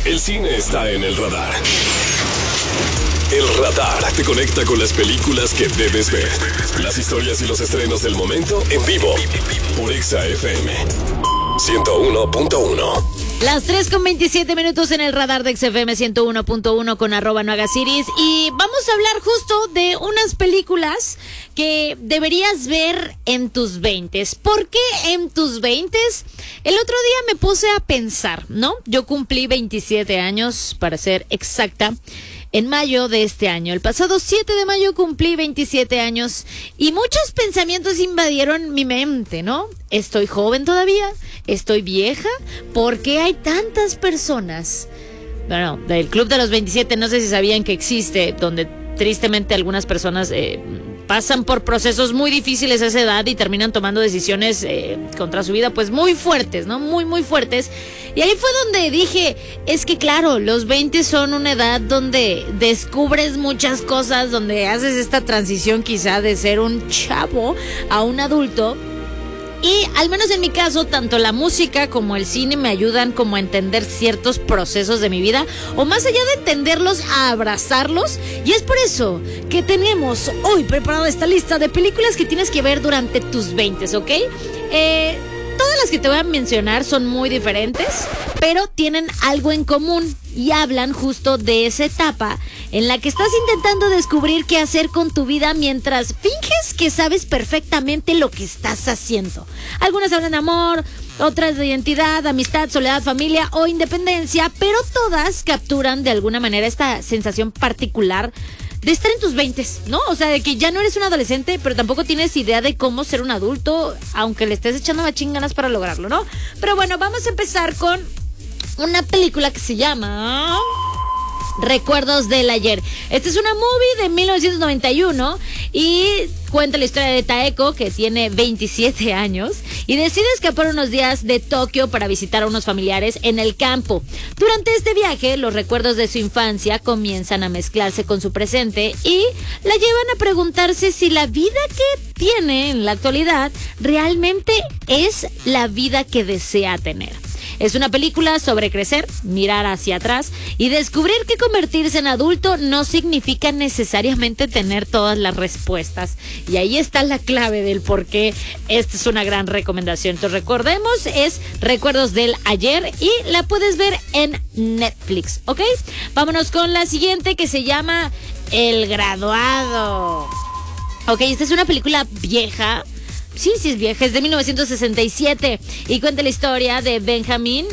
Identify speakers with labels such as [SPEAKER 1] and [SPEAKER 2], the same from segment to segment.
[SPEAKER 1] El cine está en el radar. El radar te conecta con las películas que debes ver. Las historias y los estrenos del momento en vivo. Por Exa FM 101.1.
[SPEAKER 2] Las 3:27 en el radar de XFM 101.1 con @nohagasiris. Y vamos a hablar justo de unas películas que deberías ver en tus 20s. ¿Por qué en tus 20s? El otro día me puse a pensar, ¿no? Yo cumplí 27 años, para ser exacta, en mayo de este año. El pasado 7 de mayo cumplí 27 años y muchos pensamientos invadieron mi mente, ¿no? ¿Estoy joven todavía? ¿Estoy vieja? ¿Por qué hay tantas personas? Bueno, del Club de los 27, no sé si sabían que existe, donde tristemente algunas personas pasan por procesos muy difíciles a esa edad y terminan tomando decisiones contra su vida, pues muy fuertes, ¿no? Muy, muy fuertes. Y ahí fue donde dije, es que claro, los 20 son una edad donde descubres muchas cosas, donde haces esta transición quizá de ser un chavo a un adulto. Y al menos en mi caso, tanto la música como el cine me ayudan como a entender ciertos procesos de mi vida, o más allá de entenderlos, a abrazarlos. Y es por eso que tenemos hoy preparada esta lista de películas que tienes que ver durante tus 20s, ¿ok? Todas las que te voy a mencionar son muy diferentes, pero tienen algo en común y hablan justo de esa etapa en la que estás intentando descubrir qué hacer con tu vida mientras finges que sabes perfectamente lo que estás haciendo. Algunas hablan de amor, otras de identidad, amistad, soledad, familia o independencia, pero todas capturan de alguna manera esta sensación particular de estar en tus 20s, ¿no? O sea, de que ya no eres un adolescente, pero tampoco tienes idea de cómo ser un adulto, aunque le estés echando machín ganas para lograrlo, ¿no? Pero bueno, vamos a empezar con una película que se llama Recuerdos del Ayer. Esta es una movie de 1991 y cuenta la historia de Taeko, que tiene 27 años y decide escapar unos días de Tokio para visitar a unos familiares en el campo. Durante este viaje, los recuerdos de su infancia comienzan a mezclarse con su presente y la llevan a preguntarse si la vida que tiene en la actualidad realmente es la vida que desea tener. Es una película sobre crecer, mirar hacia atrás y descubrir que convertirse en adulto no significa necesariamente tener todas las respuestas. Y ahí está la clave del por qué esta es una gran recomendación. Entonces recordemos, es Recuerdos del Ayer y la puedes ver en Netflix, ¿ok? Vámonos con la siguiente, que se llama El Graduado. Ok, esta es una película vieja. Sí, es vieja, es de 1967 y cuenta la historia de Benjamin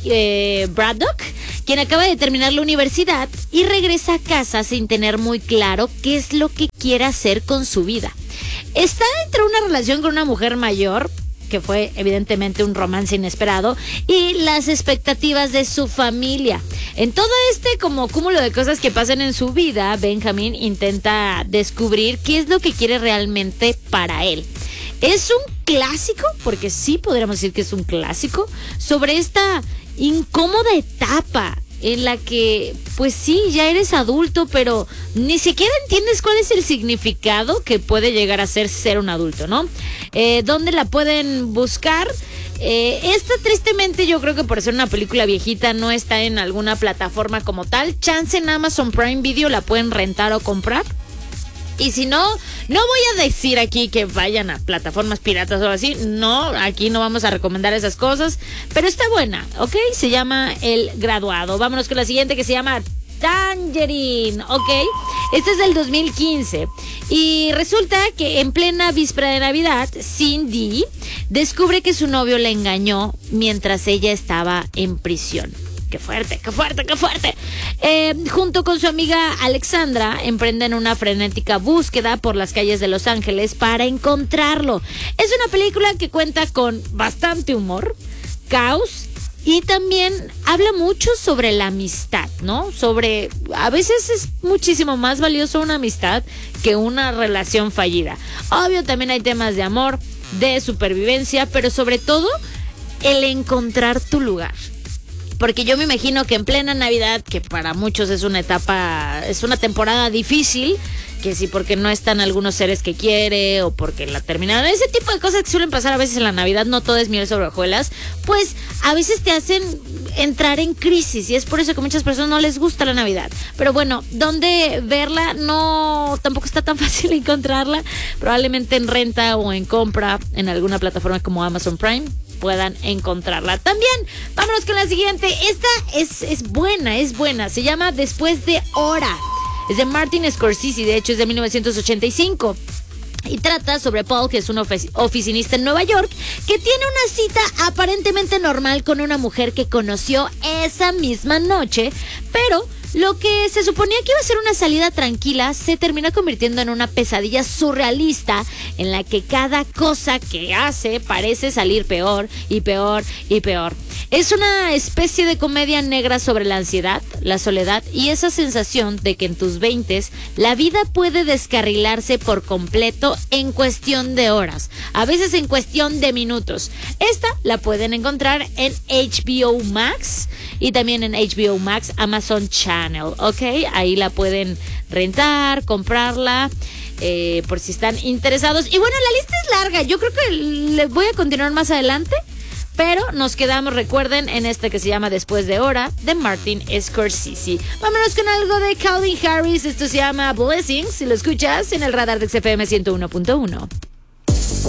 [SPEAKER 2] Braddock, quien acaba de terminar la universidad y regresa a casa sin tener muy claro qué es lo que quiere hacer con su vida. Está entre una relación con una mujer mayor, que fue evidentemente un romance inesperado, y las expectativas de su familia. En todo este como cúmulo de cosas que pasan en su vida, Benjamin intenta descubrir qué es lo que quiere realmente para él. Es un clásico, porque sí podríamos decir que es un clásico, sobre esta incómoda etapa en la que, pues sí, ya eres adulto, pero ni siquiera entiendes cuál es el significado que puede llegar a ser un adulto, ¿no? ¿Dónde la pueden buscar? Esta tristemente, yo creo que por ser una película viejita no está en alguna plataforma como tal. Chance en Amazon Prime Video la pueden rentar o comprar. Y si no, no voy a decir aquí que vayan a plataformas piratas o así. No, aquí no vamos a recomendar esas cosas. Pero está buena, ¿ok? Se llama El Graduado. Vámonos con la siguiente, que se llama Tangerine, ¿ok? Este es del 2015. Y resulta que en plena víspera de Navidad, Cindy descubre que su novio la engañó mientras ella estaba en prisión. ¡Qué fuerte, qué fuerte, qué fuerte! Junto con su amiga Alexandra, emprenden una frenética búsqueda por las calles de Los Ángeles para encontrarlo. Es una película que cuenta con bastante humor, caos, y también habla mucho sobre la amistad, ¿no? Sobre, a veces es muchísimo más valioso una amistad que una relación fallida. Obvio, también hay temas de amor, de supervivencia, pero sobre todo, el encontrar tu lugar. Porque yo me imagino que en plena Navidad, que para muchos es una etapa, es una temporada difícil, que sí porque no están algunos seres que quiere o porque la terminaron, ese tipo de cosas que suelen pasar a veces en la Navidad, no todo es miel sobre hojuelas, pues a veces te hacen entrar en crisis y es por eso que a muchas personas no les gusta la Navidad. Pero bueno, ¿dónde verla? No, tampoco está tan fácil encontrarla. Probablemente en renta o en compra en alguna plataforma como Amazon Prime puedan encontrarla. También, vámonos con la siguiente. Esta es buena. Se llama Después de Hora. Es de Martin Scorsese, de hecho es de 1985. Y trata sobre Paul, que es un oficinista en Nueva York, que tiene una cita aparentemente normal con una mujer que conoció esa misma noche, pero lo que se suponía que iba a ser una salida tranquila se termina convirtiendo en una pesadilla surrealista en la que cada cosa que hace parece salir peor y peor y peor. Es una especie de comedia negra sobre la ansiedad, la soledad y esa sensación de que en tus 20s la vida puede descarrilarse por completo en cuestión de horas, a veces en cuestión de minutos. Esta la pueden encontrar en HBO Max y también en HBO Max Amazon Channel, ¿ok? Ahí la pueden rentar, comprarla. Por si están interesados. Y bueno, la lista es larga. Yo creo que les voy a continuar más adelante. Pero nos quedamos, recuerden, en esta que se llama Después de Hora, de Martin Scorsese. Vámonos con algo de Calvin Harris. Esto se llama Blessings. Si lo escuchas en el radar de XFM 101.1.